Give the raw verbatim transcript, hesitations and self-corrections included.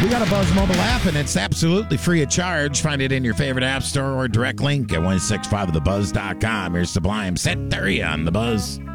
We got a Buzz mobile app, and it's absolutely free of charge. Find it in your favorite app store or direct link at one six five the buzz dot com. Here's Sublime Century on the Buzz.